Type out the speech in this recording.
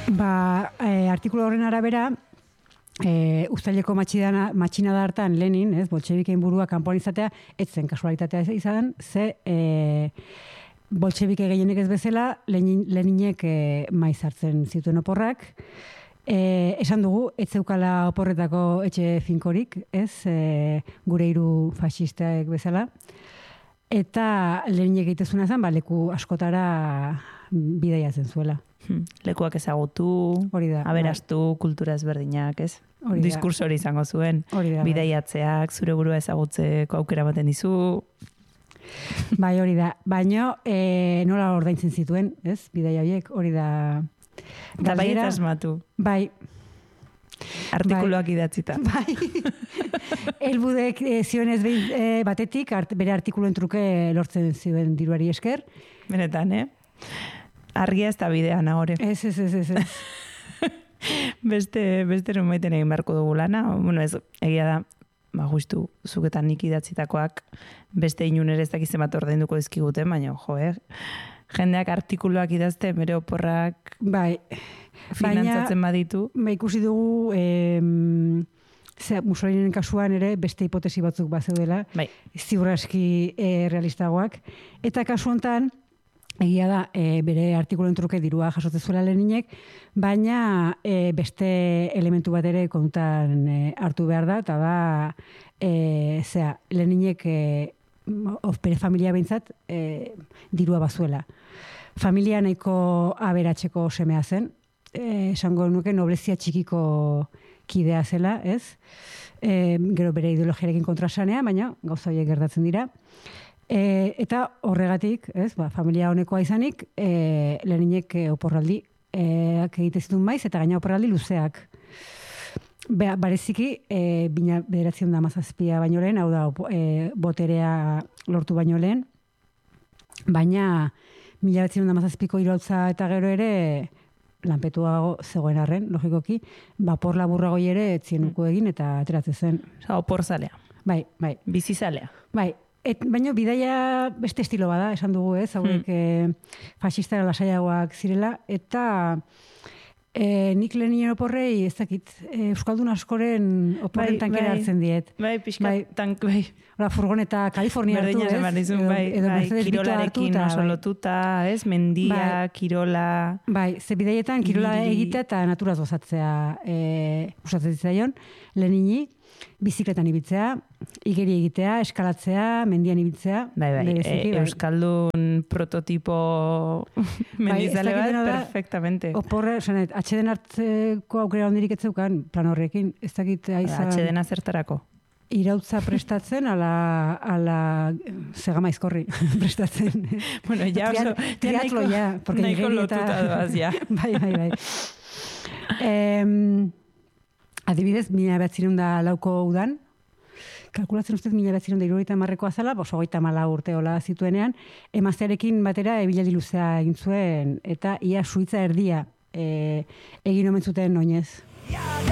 Artikulu horren arabera, uztaileko matxinada hartan Lenin, boltxebikeen burua kanpoan izatea, etzen kasualitatea izan, ze boltxebike gehienek ez bezala, Leninek maiz hartzen zituen oporrak. Esan dugu, ez zeukala oporretako etxe finkorik, gure hiru faxistaek bezala. Eta Leninek egitezuna zen, leku askotara bidaiatzen zuela. Lekuak ezagutu, aberastu, kultura ezberdinak, ez? Diskurso hori izango zuen, bidaiatzeak, zure burua ezagutzeko aukera baten dizu. Bai, hori da. Baina nola ordaintzen zituen, ez? Bidaia horiek, hori da. Eta bai eta asmatu. Bai. Artikuluak idatzita. Bai. Elbudek zioenez batetik, bere artikuluen truke lortzen zioen diruari esker. Benetan, Argia ez da bidea nagore. Ez. Beste numaiten egin beharko dugu lana. Bueno, ez, egia da, justu, zuketan nik idatzitakoak beste inunere ez dakizen bat ordainduko dizkiguten, baina, jendeak artikuluak idazte, bere oporrak finantzatzen baditu. Ikusi dugu, Mussoliniren kasuan ere beste hipotesi batzuk bazeudela, ziur aski realistagoak. Eta kasu hontan, egia da, bere artikuluen truke dirua jasotzen zuela Leninek, baina beste elementu bat ere kontan hartu behar da, eta da, Leninek bere familia behintzat dirua bazuela. Familia nahiko aberatseko semea zen, esango nuke noblezia txikiko kidea zela, ez? Gero bere ideologiarekin kontrasanea, baina gauza horiek gertatzen dira. Eta horregatik, familia honekoa izanik, Leninek oporraldi egite zituen maiz, eta gaina oporraldi luzeak. Bareziki, 1917 baino lehen, hau da, boterea lortu baino lehen, baina 1917ko irautza eta gero ere, lanpetuago zegoen arren, logikoki, vapor laburragoi ere etzienuko egin eta ateratzen zen. Opor zalea. Bai. Bizizalea. Bai. Baina bidaia beste estilo bada, esan dugu hauek fasistara lasaiagoak zirela, eta nik Leninen oporrei, ez dakit, Euskaldun askoren oporren tankera hartzen diet. Bai, pixka tank, bai. Furgoneta Kalifornia hartu, ez? Kirolarekin oso lotuta, ez? Mendia, kirola... Bai, ze bidaietan kirola egitea eta naturaz gozatzea usatzen zitzaion, Lenini, bizikletan ibitzea, igeri egitea, eskalatzea, mendian ibitzea. Bai. Euskaldun prototipo mendizale bat, perfectamente. Oporre, atxeden hartzeko aukera hondirik ez zeukan plan horrekin. Ez dakit aizan... Atxedena zertarako? Irautza prestatzen, ala zegama izkorri prestatzen. Bueno, ja oso... Triatloia. Nahiko lotuta doaz, ja. Bai. Adibidez, 1904ko udan, kalkulatzen ustez 1970ko azala, 34 urte hola zituenean, emaztearekin batera ebiladi luzea egin zuen, eta ia Suitza erdia egin omen zuten oinez.